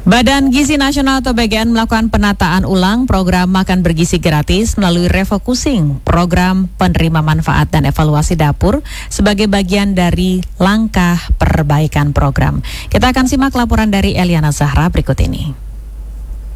Badan Gizi Nasional atau BGN melakukan penataan ulang program makan bergizi gratis melalui refocusing program penerima manfaat dan evaluasi dapur sebagai bagian dari langkah perbaikan program. Kita akan simak laporan dari Eliana Zahra berikut ini.